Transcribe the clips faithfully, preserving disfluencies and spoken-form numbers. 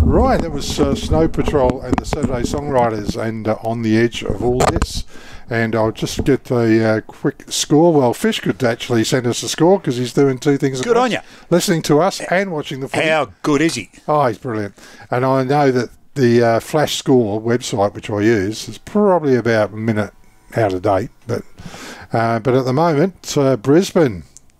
Right, that was uh, Snow Patrol and the Saturday Songwriters, and uh, On the Edge of All This. And I'll just get a uh, quick score. Well, Fish could actually send us a score because he's doing two things. Good on you. Listening to us and watching the footy. How good is he? Oh, he's brilliant. And I know that the uh, Flash Score website, which I use, is probably about a minute out of date. But, uh, but at the moment, uh, Brisbane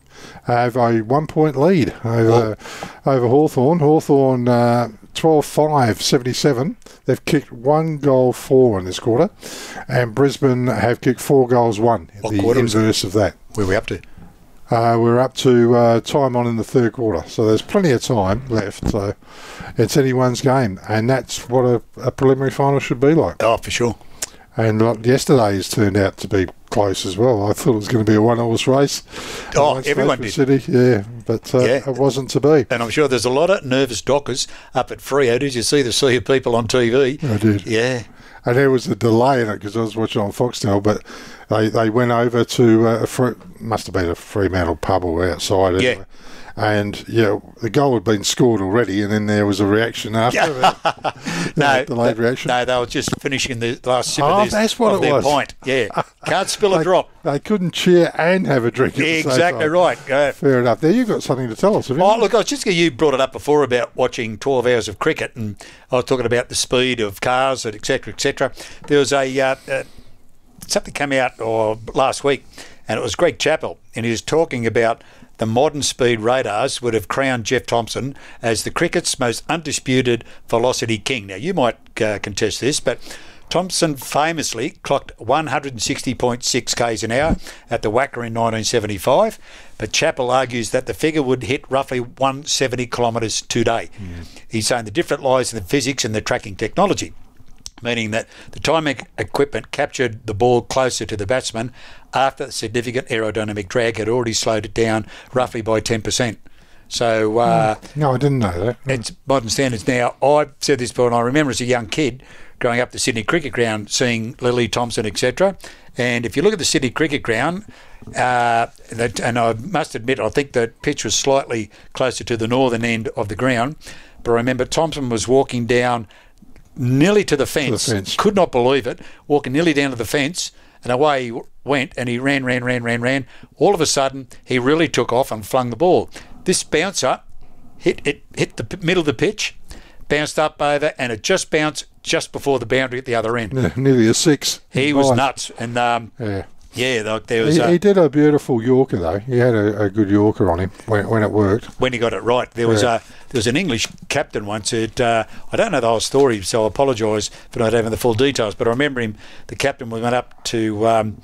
have a one-point lead over oh. over Hawthorn. Hawthorn uh, twelve five seventy-seven. They've kicked one goal four in this quarter, and Brisbane have kicked four goals one. What the quarter inverse of that. Where are we up to? Uh, we're up to uh, time on in the third quarter, so there's plenty of time left. So it's anyone's game, and that's what a, a preliminary final should be like. Oh, for sure. And like yesterday's turned out to be close as well. I thought it was going to be a one-horse race. Oh, everyone did. City, yeah, but uh, yeah. it wasn't to be. And I'm sure there's a lot of nervous dockers up at Freo. Did you see the sea of people on T V? I did. Yeah. And there was a delay in it because I was watching on Foxtel, but they, they went over to uh, a free, must have been a Fremantle pub or outside anyway. Yeah. And, yeah, the goal had been scored already, and then there was a reaction after that. no, delayed that, reaction. No, they were just finishing the last sip oh, of, this, that's what of it their was. pint. Yeah, can't spill a they, drop. They couldn't cheer and have a drink at the same Exactly time. right. Uh, Fair enough. There, you've got something to tell us, have you? Oh, look, I was just you brought it up before about watching twelve hours of cricket, and I was talking about the speed of cars, and et cetera, et cetera. There was a uh, uh, something came out or last week, and it was Greg Chappell, and he was talking about the modern speed radars would have crowned Jeff Thompson as the cricket's most undisputed velocity king. Now, you might uh, contest this, but Thompson famously clocked one hundred sixty point six k's an hour at the Wacker in nineteen seventy-five, but Chappell argues that the figure would hit roughly one hundred seventy kilometres today. Mm. He's saying the difference lies in the physics and the tracking technology, meaning that the timing equipment captured the ball closer to the batsman after significant aerodynamic drag had already slowed it down roughly by ten percent. So, uh, mm. No, I didn't know that. Mm. It's modern standards. Now, I've said this before, and I remember as a young kid growing up the Sydney Cricket Ground, seeing Lily Thompson, et cetera. And if you look at the Sydney Cricket Ground, uh, that, and I must admit, I think the pitch was slightly closer to the northern end of the ground, but I remember Thompson was walking down nearly to the fence, to the fence. Could not believe it, walking nearly down to the fence, and away he went, and he ran, ran, ran, ran, ran. All of a sudden, he really took off and flung the ball. This bouncer hit it hit the middle of the pitch, bounced up over, and it just bounced just before the boundary at the other end. Yeah, nearly a six. He was nuts, and um, yeah. Yeah, like there was. He, a, he did a beautiful Yorker though. He had a, a good Yorker on him when, when it worked. When he got it right, there was yeah. a there was an English captain once. That uh, I don't know the whole story, so I apologise for not having the full details. But I remember him. The captain went up to um,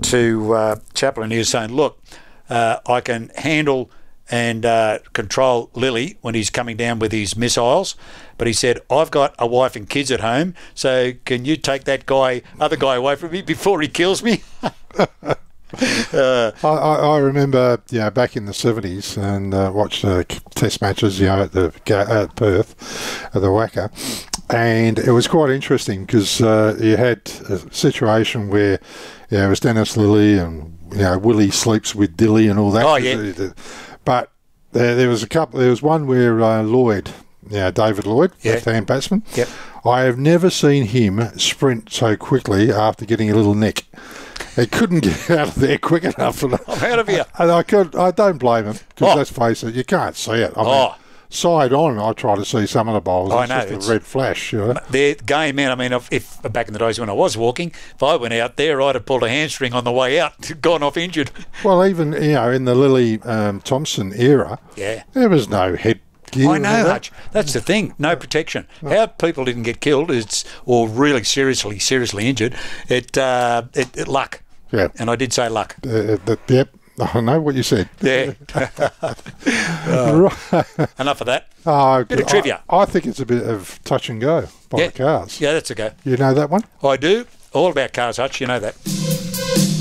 to uh, Chaplin. He was saying, "Look, uh, I can handle and uh, control Lily when he's coming down with his missiles." But he said, "I've got a wife and kids at home, so can you take that guy, other guy away from me before he kills me?" uh, I, I remember, you know, back in the seventies and uh, watched uh, test matches, you know, at the at Perth, at the Wacker, and it was quite interesting because uh, you had a situation where, you know, it was Dennis Lilly and, you know, Willie sleeps with Dilly and all that. Oh yeah. But there, there was a couple. There was one where uh, Lloyd. Yeah, David Lloyd, yeah. left-hand batsman. Yep. I have never seen him sprint so quickly after getting a little nick. He couldn't get out of there quick enough. And I'm out of here. And I could. I don't blame him because Oh. let's face it, you can't see it. I mean, Oh. side on, I try to see some of the bowls. I It's know, just it's- a red flash. You know? Their game, man. I mean, if, if back in the days when I was walking, if I went out there, I'd have pulled a hamstring on the way out, gone off injured. Well, even you know in the Lily um, Thompson era, Yeah. there was no head. I know, Hutch. That's the thing. No protection. How people didn't get killed, it's or really seriously, seriously injured. It, uh, it, it luck. Yeah. And I did say luck. Uh, that, yep. I know what you said. Yeah. Right. Enough of that. Oh, Bit of trivia. I, I think it's a bit of touch and go by Yeah. the cars. Yeah, that's a go. You know that one? I do. All about cars, Hutch. You know that.